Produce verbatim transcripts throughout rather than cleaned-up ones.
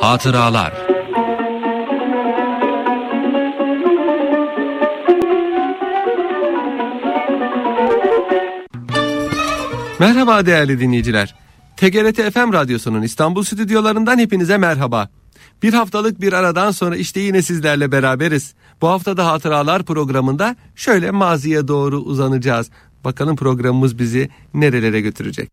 Hatıralar. Merhaba değerli dinleyiciler. T G R T F M Radyosu'nun İstanbul stüdyolarından hepinize merhaba. Bir haftalık bir aradan sonra işte yine sizlerle beraberiz. Bu hafta da Hatıralar programında şöyle maziye doğru uzanacağız. Bakalım programımız bizi nerelere götürecek.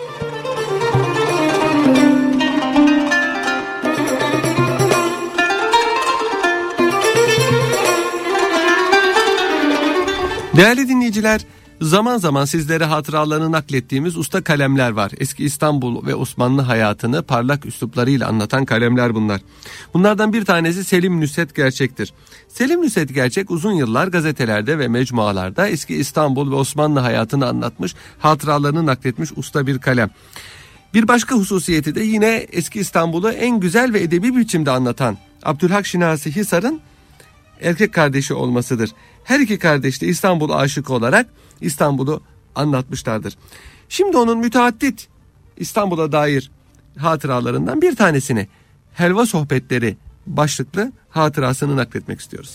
Değerli dinleyiciler, zaman zaman sizlere hatıralarını naklettiğimiz usta kalemler var. Eski İstanbul ve Osmanlı hayatını parlak üsluplarıyla anlatan kalemler bunlar. Bunlardan bir tanesi Selim Nusret Gerçek'tir. Selim Nusret Gerçek uzun yıllar gazetelerde ve mecmualarda eski İstanbul ve Osmanlı hayatını anlatmış, hatıralarını nakletmiş usta bir kalem. Bir başka hususiyeti de yine eski İstanbul'u en güzel ve edebi biçimde anlatan Abdülhak Şinasi Hisar'ın erkek kardeşi olmasıdır. Her iki kardeş de İstanbul aşıkı olarak İstanbul'u anlatmışlardır. Şimdi onun müteaddit İstanbul'a dair hatıralarından bir tanesini, Helva Sohbetleri başlıklı hatırasını nakletmek istiyoruz.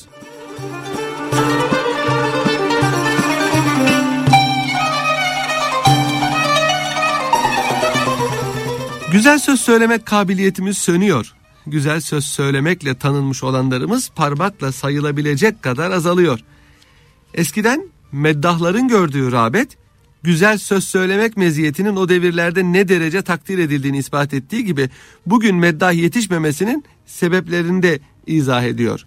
Güzel söz söylemek kabiliyetimiz sönüyor. Güzel söz söylemekle tanınmış olanlarımız parmakla sayılabilecek kadar azalıyor. Eskiden meddahların gördüğü rağbet, güzel söz söylemek meziyetinin o devirlerde ne derece takdir edildiğini ispat ettiği gibi bugün meddah yetişmemesinin sebeplerini de izah ediyor.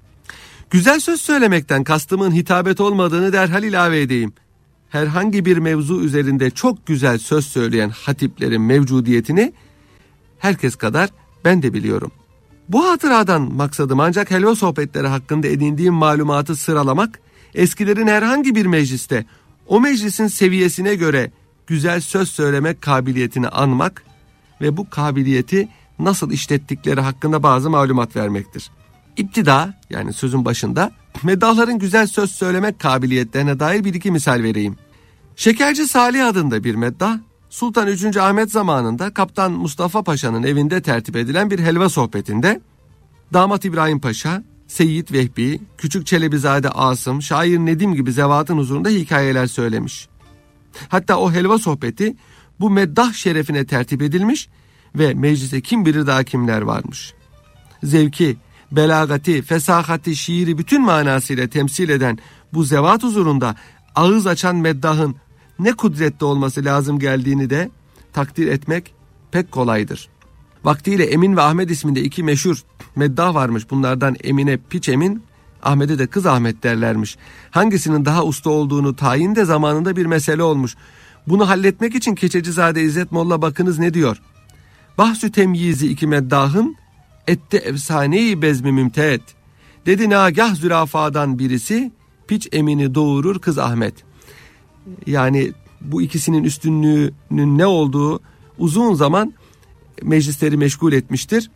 Güzel söz söylemekten kastımın hitabet olmadığını derhal ilave edeyim. Herhangi bir mevzu üzerinde çok güzel söz söyleyen hatiplerin mevcudiyetini herkes kadar ben de biliyorum. Bu hatıradan maksadım ancak helva sohbetleri hakkında edindiğim malumatı sıralamak, eskilerin herhangi bir mecliste o meclisin seviyesine göre güzel söz söylemek kabiliyetini anmak ve bu kabiliyeti nasıl işlettikleri hakkında bazı malumat vermektir. İptida, yani sözün başında, meddahların güzel söz söylemek kabiliyetlerine dair bir iki misal vereyim. Şekerci Salih adında bir meddah, Sultan üçüncü Ahmet zamanında Kaptan Mustafa Paşa'nın evinde tertip edilen bir helva sohbetinde Damat İbrahim Paşa, Seyyid Vehbi, Küçük Çelebizade Asım, Şair Nedim gibi zevatın huzurunda hikayeler söylemiş. Hatta o helva sohbeti bu meddah şerefine tertip edilmiş ve meclise kim bilir daha kimler varmış. Zevki, belagati, fesahati, şiiri bütün manasıyla temsil eden bu zevat huzurunda ağız açan meddahın ne kudretli olması lazım geldiğini de takdir etmek pek kolaydır. Vaktiyle Emin ve Ahmet isminde iki meşhur meddah varmış. Bunlardan Emin'e Piç Emin, Ahmet'e de Kız Ahmet derlermiş. Hangisinin daha usta olduğunu tayin de zamanında bir mesele olmuş. Bunu halletmek için Keçecizade İzzet Molla bakınız ne diyor? Bahsü temyizi iki meddahın ette efsane-i bezmi mümteet. Dedi nagah zürafadan birisi Piç Emin'i doğurur Kız Ahmet. Yani bu ikisinin üstünlüğünün ne olduğu uzun zaman meclisleri meşgul etmiştir.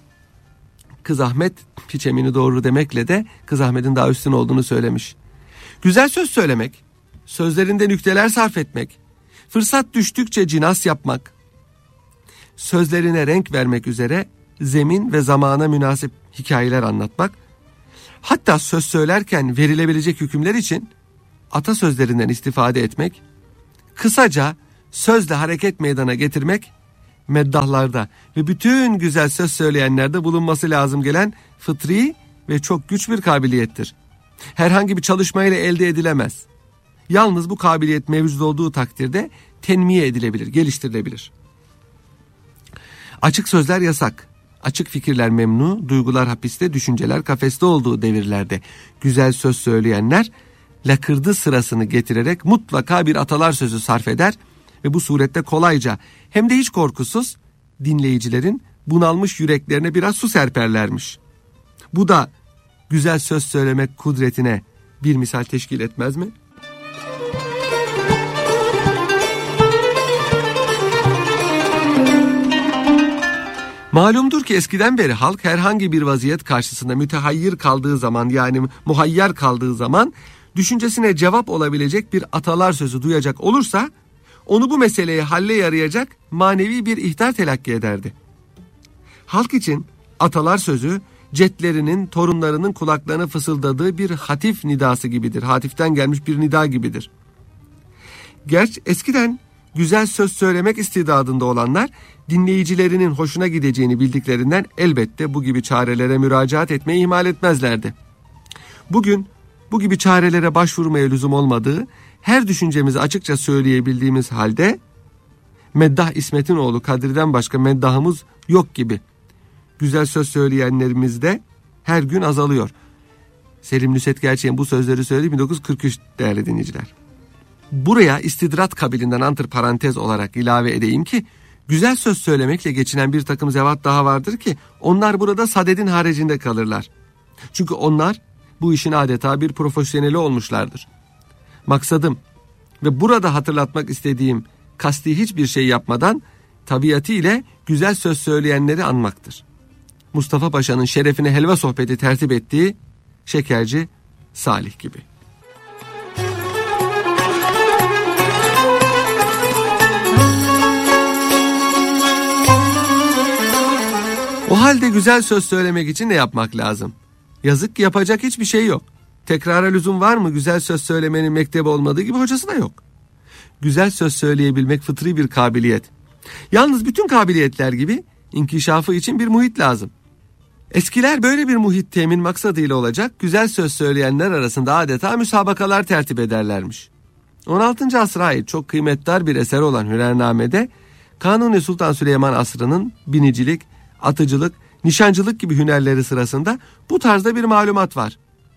Kız Ahmet Piç Emin'i doğurur demekle de Kız Ahmet'in daha üstün olduğunu söylemiş. Güzel söz söylemek, sözlerinde nükteler sarf etmek, fırsat düştükçe cinas yapmak, sözlerine renk vermek üzere zemin ve zamana münasip hikayeler anlatmak, hatta söz söylerken verilebilecek hükümler için atasözlerinden istifade etmek, kısaca sözle hareket meydana getirmek, meddahlarda ve bütün güzel söz söyleyenlerde bulunması lazım gelen fıtri ve çok güç bir kabiliyettir. Herhangi bir çalışmayla elde edilemez. Yalnız bu kabiliyet mevcut olduğu takdirde tenmiye edilebilir, geliştirilebilir. Açık sözler yasak, açık fikirler memnu, duygular hapiste, düşünceler kafeste olduğu devirlerde güzel söz söyleyenler lakırdı sırasını getirerek mutlaka bir atalar sözü sarf eder ve bu surette kolayca hem de hiç korkusuz dinleyicilerin bunalmış yüreklerine biraz su serperlermiş. Bu da güzel söz söylemek kudretine bir misal teşkil etmez mi? Malumdur ki eskiden beri halk herhangi bir vaziyet karşısında mütehayyir kaldığı zaman, yani muhayyer kaldığı zaman düşüncesine cevap olabilecek bir atalar sözü duyacak olursa onu bu meseleyi halle yarayacak manevi bir ihtar telakki ederdi. Halk için Atalar sözü, cetlerinin, torunlarının kulaklarına fısıldadığı bir hatif nidası gibidir. Hatiften gelmiş bir nida gibidir. Gerçi eskiden güzel söz söylemek istidadında olanlar dinleyicilerinin hoşuna gideceğini bildiklerinden elbette bu gibi çarelere müracaat etmeyi ihmal etmezlerdi. Bugün bu gibi çarelere başvurmaya lüzum olmadığı, her düşüncemizi açıkça söyleyebildiğimiz halde Meddah İsmetinoğlu Kadri'den başka meddahımız yok gibi. Güzel söz söyleyenlerimiz de her gün azalıyor. Selim Nusret Gerçek'in bu sözleri söyledi bin dokuz yüz kırk üç değerli dinleyiciler. Buraya istidrat kabilinden antiparantez olarak ilave edeyim ki güzel söz söylemekle geçinen bir takım zevat daha vardır ki onlar burada sadedin haricinde kalırlar. Çünkü onlar bu işin adeta bir profesyoneli olmuşlardır. Maksadım ve burada hatırlatmak istediğim kasti hiçbir şey yapmadan tabiatıyla güzel söz söyleyenleri anmaktır. Mustafa Paşa'nın şerefine helva sohbeti tertip ettiği Şekerci Salih gibi. O halde güzel söz söylemek için ne yapmak lazım? Yazık ki yapacak hiçbir şey yok. Tekrara lüzum var mı? Güzel söz söylemenin mektebi olmadığı gibi hocası da yok. Güzel söz söyleyebilmek fıtri bir kabiliyet. Yalnız bütün kabiliyetler gibi inkişafı için bir muhit lazım. Eskiler böyle bir muhit temin maksadıyla olacak güzel söz söyleyenler arasında adeta müsabakalar tertip ederlermiş. on altıncı asra ait çok kıymetli bir eser olan Hürername'de Kanuni Sultan Süleyman asrının binicilik, atıcılık, nişancılık gibi hünerleri sırasında bu tarzda bir malumat var.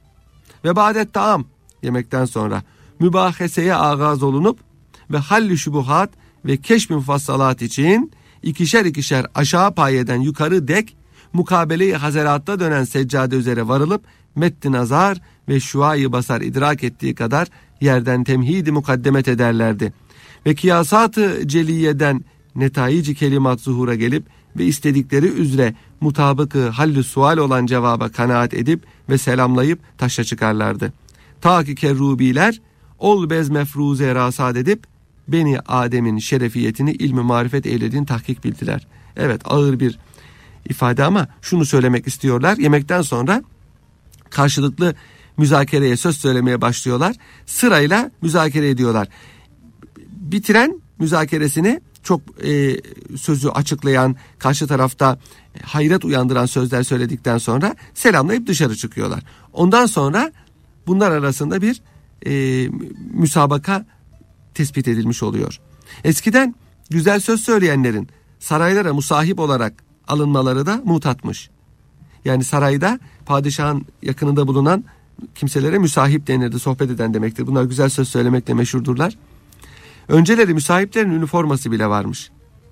Ve ba'det taam yemekten sonra mübaheseye ağaz olunup ve hall-i şubuhat ve keşf-i mufassalat için ikişer ikişer aşağı payeden yukarı dek mukabele-i hazeratta dönen seccade üzere varılıp metti nazar ve şuayı basar idrak ettiği kadar yerden temhidi mukaddemet ederlerdi. Ve kıyasat-ı celiyeden netayici kelimat zuhura gelip ve istedikleri üzere mutabıkı hallü sual olan cevaba kanaat edip ve selamlayıp taşa çıkarlardı. Ta ki kerrubiler ol bez mefruze rasad edip Beni Adem'in şerefiyetini ilmi marifet eylediğini tahkik bildiler. Evet, ağır bir ifade ama şunu söylemek istiyorlar. Yemekten sonra karşılıklı müzakereye, söz söylemeye başlıyorlar. Sırayla müzakere ediyorlar. Bitiren müzakeresini çok e, sözü açıklayan, karşı tarafta hayret uyandıran sözler söyledikten sonra selamlayıp dışarı çıkıyorlar. Ondan sonra bunlar arasında bir e, müsabaka tespit edilmiş oluyor. Eskiden güzel söz söyleyenlerin saraylara musahip olarak alınmaları da mutatmış. Yani sarayda padişahın yakınında bulunan kimselere müsahip denirdi, sohbet eden demektir. Bunlar güzel söz söylemekle meşhurdurlar. Önceleri müsahiplerin üniforması bile varmış.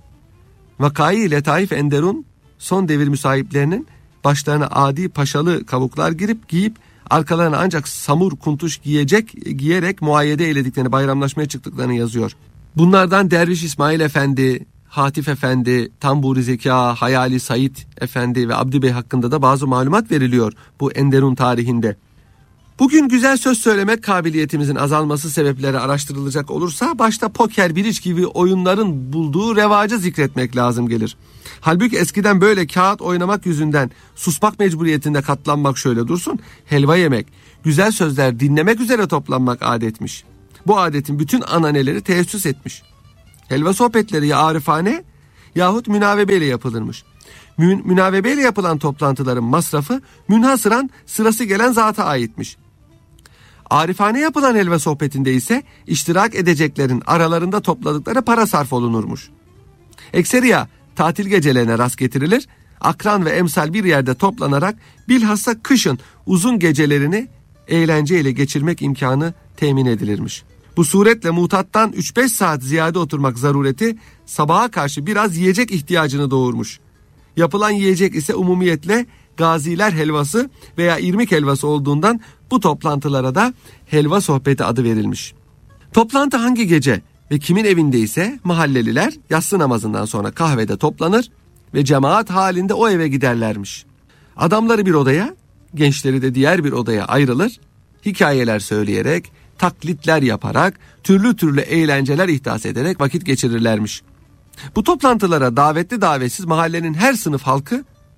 Vakai Letaif Enderun son devir müsahiplerinin başlarına adi paşalı kabuklar girip giyip arkalarına ancak samur kuntuş giyecek giyerek muayyede eylediklerini, bayramlaşmaya çıktıklarını yazıyor. Bunlardan Derviş İsmail Efendi, Hatif Efendi, Tamburi Zeka, Hayali Said Efendi ve Abdü Bey hakkında da bazı malumat veriliyor bu Enderun tarihinde. Bugün güzel söz söylemek kabiliyetimizin azalması sebepleri araştırılacak olursa başta poker, biriç gibi oyunların bulduğu revaca zikretmek lazım gelir. Halbuki eskiden böyle kağıt oynamak yüzünden susmak mecburiyetinde katlanmak şöyle dursun, helva yemek, güzel sözler dinlemek üzere toplanmak adetmiş. Bu adetin bütün ananeleri teessüs etmiş. Helva sohbetleri ya arifane yahut münavebeyle yapılırmış. Mün, münavebeyle yapılan toplantıların masrafı münhasıran sırası gelen zata aitmiş. Arifane yapılan helva sohbetinde ise iştirak edeceklerin aralarında topladıkları para sarf olunurmuş. Ekseriya tatil gecelerine rast getirilir, akran ve emsal bir yerde toplanarak bilhassa kışın uzun gecelerini eğlenceyle geçirmek imkanı temin edilirmiş. Bu suretle mutattan üç beş saat ziyade oturmak zarureti sabaha karşı biraz yiyecek ihtiyacını doğurmuş. Yapılan yiyecek ise umumiyetle gaziler helvası veya irmik helvası olduğundan bu toplantılara da helva sohbeti adı verilmiş. Toplantı hangi gece ve kimin evinde ise mahalleliler yatsı namazından sonra kahvede toplanır ve cemaat halinde o eve giderlermiş. Adamları bir odaya, gençleri de diğer bir odaya ayrılır, hikayeler söyleyerek, taklitler yaparak, türlü türlü eğlenceler ihdas ederek vakit geçirirlermiş. Bu toplantılara davetli davetsiz mahallenin her sınıf halkı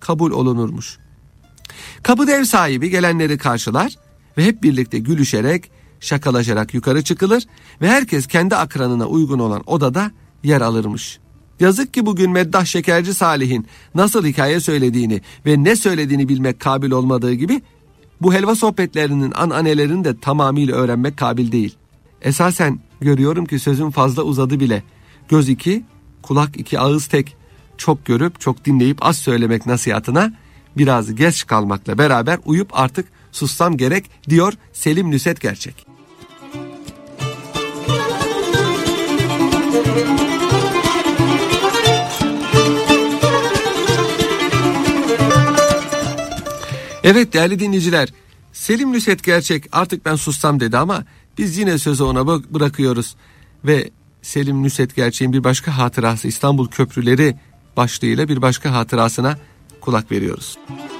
kabul olunurmuş. Kapıda ev sahibi gelenleri karşılar ve hep birlikte gülüşerek, şakalaşarak yukarı çıkılır ve herkes kendi akranına uygun olan odada yer alırmış. Yazık ki bugün Meddah Şekerci Salih'in nasıl hikaye söylediğini ve ne söylediğini bilmek kabil olmadığı gibi bu helva sohbetlerinin ananelerini de tamamıyla öğrenmek kabil değil. Esasen görüyorum ki sözüm fazla uzadı bile. Göz iki, kulak iki, ağız tek. Çok görüp çok dinleyip az söylemek nasihatına biraz geç kalmakla beraber uyup artık sussam gerek diyor Selim Nusret Gerçek. Evet değerli dinleyiciler, Selim Nusret Gerçek artık ben sussam dedi ama biz yine sözü ona bırakıyoruz. Ve Selim Nusret Gerçek'in bir başka hatırası İstanbul Köprüleri başlığıyla bir başka hatırasına kulak veriyoruz.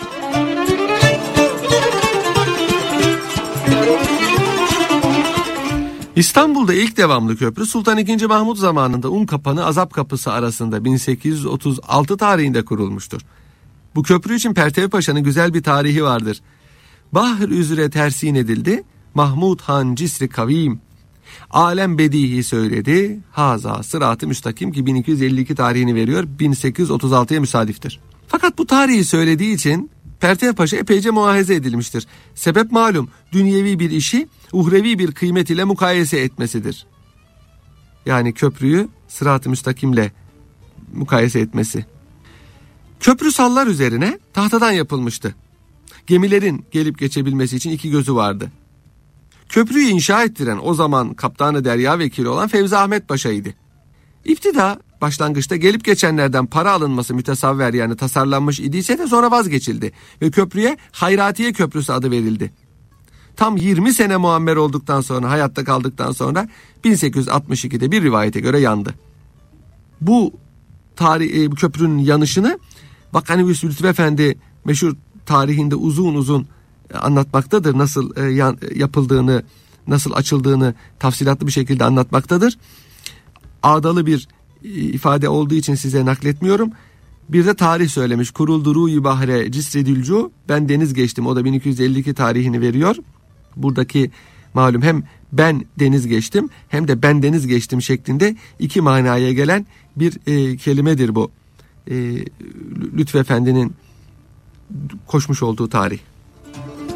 İstanbul'da ilk devamlı köprü Sultan ikinci. Mahmut zamanında Unkapanı Azap Kapısı arasında bin sekiz yüz otuz altı tarihinde kurulmuştur. Bu köprü için Pertev Paşa'nın güzel bir tarihi vardır. Bahr üzere tersin edildi, Mahmud Han cisri kavim. Alem bedihi söyledi, haza sırat-ı müstakim ki bin iki yüz elli iki tarihini veriyor, bin sekiz yüz otuz altıya müsadiftir. Fakat bu tarihi söylediği için Pertev Paşa epeyce muahize edilmiştir. Sebep malum, dünyevi bir işi uhrevi bir kıymet ile mukayese etmesidir. Yani köprüyü sırat-ı müstakimle mukayese etmesi. Köprü sallar üzerine tahtadan yapılmıştı. Gemilerin gelip geçebilmesi için iki gözü vardı. Köprüyü inşa ettiren o zaman kaptanı derya vekili olan Fevzi Ahmet Paşa'ydı. İptida başlangıçta gelip geçenlerden para alınması mütesavver yani tasarlanmış idiyse de sonra vazgeçildi ve köprüye Hayratiye Köprüsü adı verildi. Tam yirmi sene muammer olduktan sonra, hayatta kaldıktan sonra bin sekiz yüz altmış ikide bir rivayete göre yandı. Bu tarih, bu köprünün yanışını Vakani Lütfü Efendi meşhur tarihinde uzun uzun anlatmaktadır. Nasıl e, yan, yapıldığını, nasıl açıldığını tafsilatlı bir şekilde anlatmaktadır. Ağdalı bir e, ifade olduğu için size nakletmiyorum. Bir de tarih söylemiş. Kuruldu ru'yu bahre cisredülcu. Ben deniz geçtim. O da bin iki yüz elli iki tarihini veriyor. Buradaki malum hem ben deniz geçtim hem de ben deniz geçtim şeklinde iki manaya gelen bir e, kelimedir bu. E, Lütfü Efendi'nin koşmuş olduğu tarih.